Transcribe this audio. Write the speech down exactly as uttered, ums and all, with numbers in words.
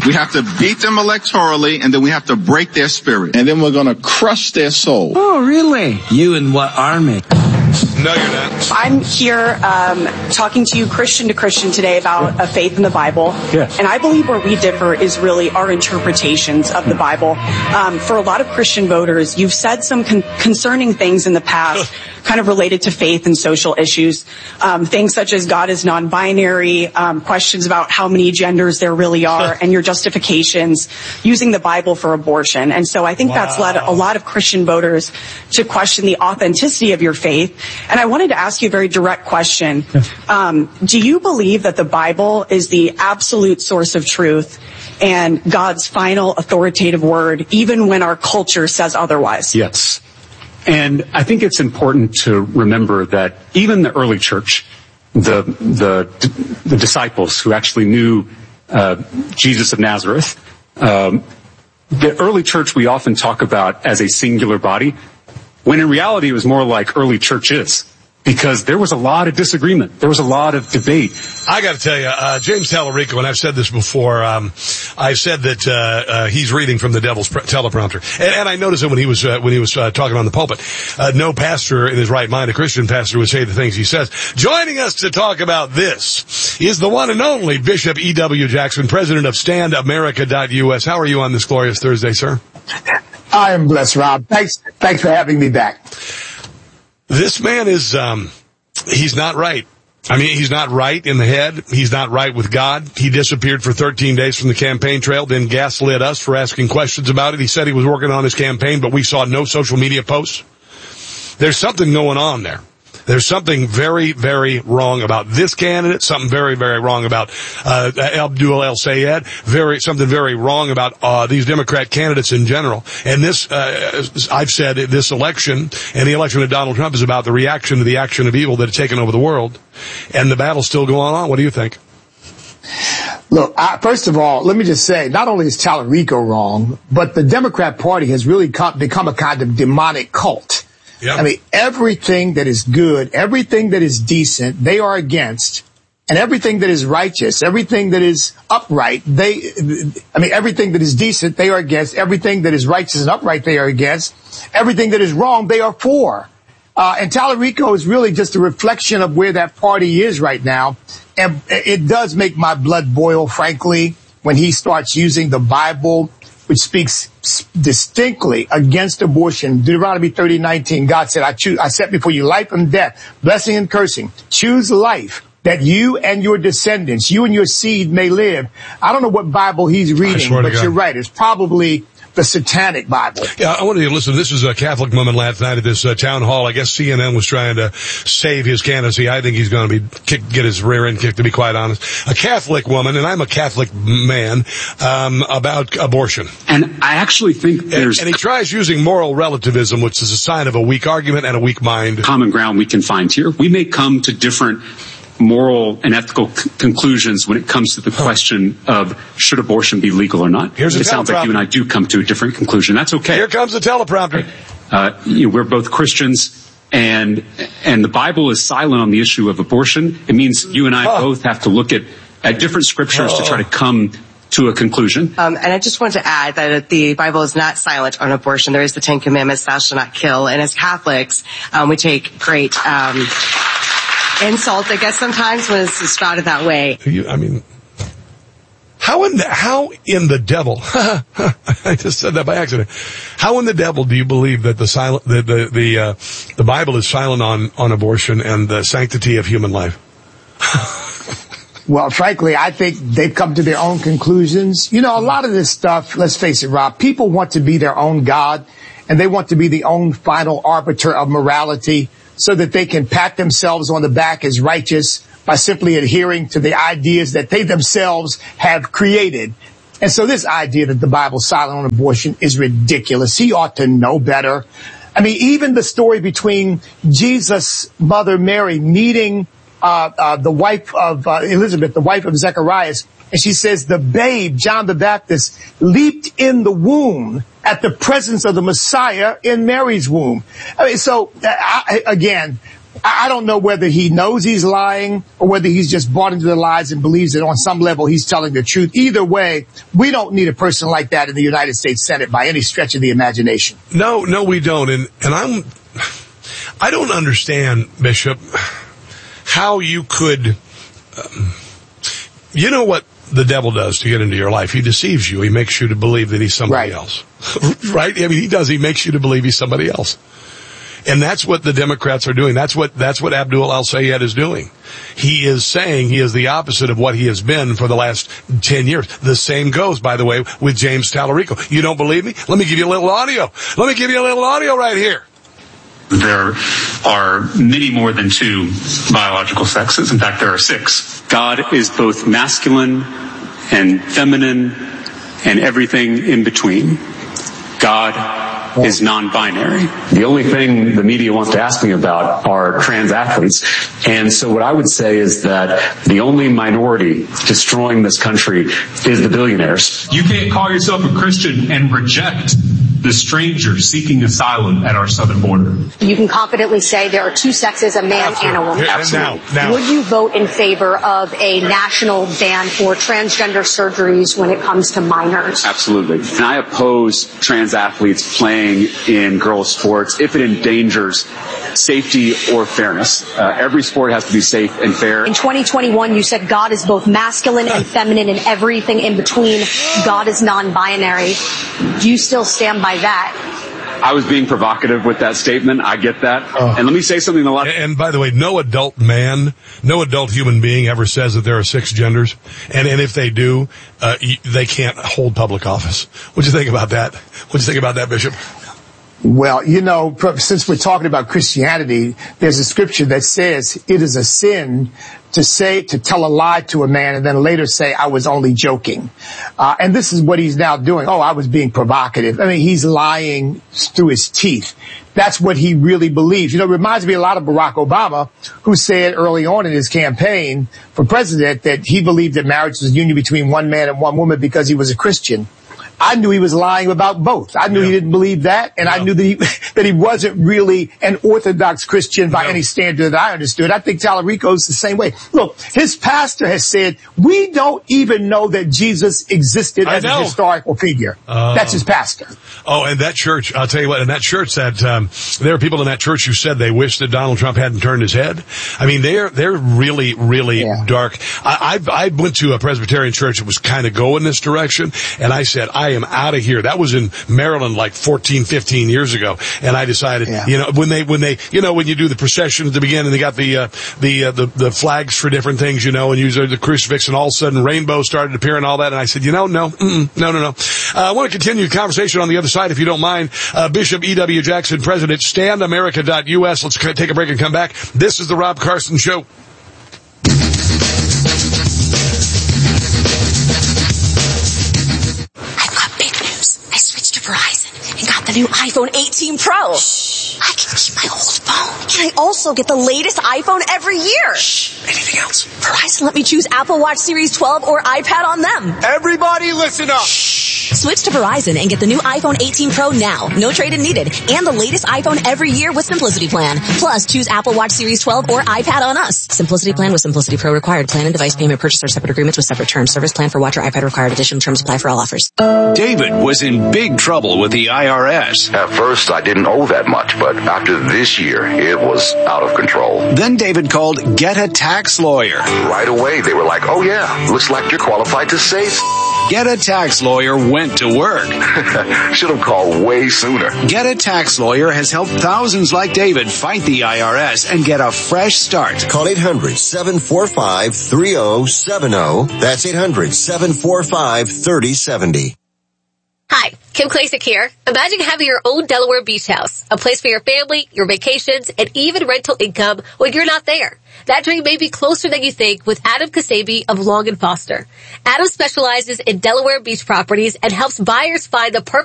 We have to beat them electorally, and then we have to break their spirit. And then we're going to crush their soul. Oh, really? You in what army? No, you're not. I'm here um, talking to you Christian to Christian today about a faith in the Bible. Yes. And I believe where we differ is really our interpretations of the Bible. Um, for a lot of Christian voters, you've said some con- concerning things in the past kind of related to faith and social issues. Um, things such as God is non-binary, um, questions about how many genders there really are, and your justifications using the Bible for abortion. And so I think wow. that's led a lot of Christian voters to question the authenticity of your faith. And I wanted to ask you a very direct question. Um, do you believe that the Bible is the absolute source of truth and God's final authoritative word, even when our culture says otherwise? Yes. And I think it's important to remember that even the early church, the the, the disciples who actually knew uh, Jesus of Nazareth, um, the early church we often talk about as a singular body, when in reality it was more like early churches. Because there was a lot of disagreement. There was a lot of debate. I got to tell you, uh, James Tallarico, and I've said this before, um, I've said that, uh, uh, he's reading from the devil's pre- teleprompter. And, and I noticed it when he was, uh, when he was, uh, talking on the pulpit. Uh, no pastor in his right mind, a Christian pastor, would say the things he says. Joining us to talk about this is the one and only Bishop E W. Jackson, president of stand america dot U S. How are you on this glorious Thursday, sir? I am blessed, Rob. Thanks, thanks for having me back. This man is, um, he's not right. I mean, he's not right in the head. He's not right with God. He disappeared for thirteen days from the campaign trail, then gaslit us for asking questions about it. He said he was working on his campaign, but we saw no social media posts. There's something going on there. There's something very, very wrong about this candidate, something very, very wrong about uh Abdul El-Sayed, very something very wrong about uh these Democrat candidates in general. And this, uh I've said this election and the election of Donald Trump is about the reaction to the action of evil that has taken over the world. And the battle's still going on. What do you think? Look, I, first of all, let me just say, not only is Tallarico wrong, but the Democrat Party has really come, become a kind of demonic cult. Yep. I mean, everything that is good, everything that is decent, they are against. And everything that is righteous, everything that is upright, they, I mean, everything that is decent, they are against. Everything that is righteous and upright, they are against. Everything that is wrong, they are for. Uh, and Tallarico is really just a reflection of where that party is right now. And it does make my blood boil, frankly, when he starts using the Bible, which speaks distinctly against abortion. Deuteronomy thirty nineteen, God said, I choose, I set before you life and death, blessing and cursing. Choose life, that you and your descendants, you and your seed may live. I don't know what Bible he's reading, but you're right. It's probably the Satanic Bible. Yeah, I wanted you to listen. This is a Catholic woman last night at this uh, town hall. I guess C N N was trying to save his candidacy. I think he's going to be kicked, get his rear end kicked, to be quite honest. A Catholic woman, and I'm a Catholic man, um, about abortion. And I actually think there's... And, and he tries using moral relativism, which is a sign of a weak argument and a weak mind. Common ground we can find here. We may come to different moral and ethical c- conclusions when it comes to the question of should abortion be legal or not. Here's it sounds like you and I do come to a different conclusion. That's okay. Here comes the teleprompter. Uh, you know, we're both Christians, and and the Bible is silent on the issue of abortion. It means you and I oh. both have to look at, at different scriptures oh. to try to come to a conclusion. Um, and I just want to add that the Bible is not silent on abortion. There is the Ten Commandments, thou shalt not kill. And as Catholics, um, we take great... Um, insult, I guess, sometimes when it's spouted that way. You, I mean, how in the, how in the devil, I just said that by accident. How in the devil do you believe that the silent, the, the, the, uh, the Bible is silent on, on abortion and the sanctity of human life? Well, frankly, I think they've come to their own conclusions. You know, a lot of this stuff, let's face it, Rob, people want to be their own God, and they want to be the own final arbiter of morality, so that they can pat themselves on the back as righteous by simply adhering to the ideas that they themselves have created. And so this idea that the Bible's silent on abortion is ridiculous. He ought to know better. I mean, even the story between Jesus' mother Mary meeting uh, uh the wife of uh, Elizabeth, the wife of Zacharias, and she says the babe, John the Baptist, leaped in the womb at the presence of the Messiah in Mary's womb. I mean, so, I, again, I don't know whether he knows he's lying or whether he's just bought into the lies and believes that on some level he's telling the truth. Either way, we don't need a person like that in the United States Senate by any stretch of the imagination. No, no, we don't. And, and I'm, I don't understand, Bishop, how you could, um, you know what the devil does to get into your life? He deceives you. He makes you to believe that he's somebody right. else. Right? I mean, he does. He makes you to believe he's somebody else. And that's what the Democrats are doing. That's what, that's what Abdul al-Sayed is doing. He is saying he is the opposite of what he has been for the last ten years. The same goes, by the way, with James Tallarico. You don't believe me? Let me give you a little audio. Let me give you a little audio right here. There are many more than two biological sexes. In fact, there are six. God is both masculine and feminine and everything in between. God is non-binary. The only thing the media wants to ask me about are trans athletes. And so what I would say is that the only minority destroying this country is the billionaires. You can't call yourself a Christian and reject the stranger seeking asylum at our southern border. You can confidently say there are two sexes, a man Absolutely. and a woman. Absolutely. Now, now. Would you vote in favor of a national ban for transgender surgeries when it comes to minors? Absolutely. And I oppose trans athletes playing in girls' sports if it endangers safety or fairness. Uh, every sport has to be safe and fair. In twenty twenty-one, you said God is both masculine and feminine and everything in between. God is non-binary. Do you still stand by that? I was being provocative with that statement. I get that. Oh. And let me say something a lot. And by the way, no adult man, no adult human being ever says that there are six genders. And, and if they do, uh, they can't hold public office. What'd you think about that? What'd you think about that, Bishop? Well, you know, since we're talking about Christianity, there's a scripture that says it is a sin to say, to tell a lie to a man and then later say, I was only joking. Uh, and this is what he's now doing. Oh, I was being provocative. I mean, he's lying through his teeth. That's what he really believes. You know, it reminds me a lot of Barack Obama, who said early on in his campaign for president that he believed that marriage was a union between one man and one woman because he was a Christian. I knew he was lying about both. I knew yeah. he didn't believe that, and yeah. I knew that he, that he wasn't really an Orthodox Christian by yeah. any standard that I understood. I think Tallarico's the same way. Look, his pastor has said, we don't even know that Jesus existed as a historical figure. Uh, That's his pastor. Oh, and that church, I'll tell you what, in that church that, um, there are people in that church who said they wish that Donald Trump hadn't turned his head. I mean, they're, they're really, really yeah. dark. I, I, I went to a Presbyterian church that was kind of going this direction, and I said, I am out of here. That was in Maryland like fourteen, fifteen years ago. And I decided, yeah. you know, when they, when they, you know, when you do the procession at the beginning, they got the, uh, the, uh, the, the flags for different things, you know, and use the crucifix, and all of a sudden rainbows started appearing and all that. And I said, you know, no, mm-mm, no, no, no. Uh, I want to continue the conversation on the other side, if you don't mind. Uh, Bishop E W. Jackson, President, stand america dot U S. Let's take a break and come back. This is the Rob Carson Show. Verizon and got the new iPhone eighteen Pro. Shh. I can keep my old phone. And I also get the latest iPhone every year. Shh. Anything else? Verizon let me choose Apple Watch Series twelve or iPad on them. Everybody listen up. Shh. Switch to Verizon and get the new iPhone eighteen Pro now. No trade-in needed. And the latest iPhone every year with Simplicity Plan. Plus, choose Apple Watch Series twelve or iPad on us. Simplicity Plan with Simplicity Pro required. Plan and device payment purchase or separate agreements with separate terms. Service plan for watch or iPad required. Additional terms apply for all offers. David was in big trouble with the I R S. At first, I didn't owe that much, but after this year, it was out of control. Then David called Get a Tax Lawyer. Right away, they were like, oh yeah, looks like you're qualified to save. Get a Tax Lawyer went to work. Should have called way sooner. Get a Tax Lawyer has helped thousands like David fight the I R S and get a fresh start. Call eight hundred, seven four five, three zero seven zero. That's eight hundred, seven four five, three zero seven zero. Hi, Kim Klacik here. Imagine having your own Delaware beach house, a place for your family, your vacations, and even rental income when you're not there. That dream may be closer than you think with Adam Kasabi of Long and Foster. Adam specializes in Delaware beach properties and helps buyers find the perfect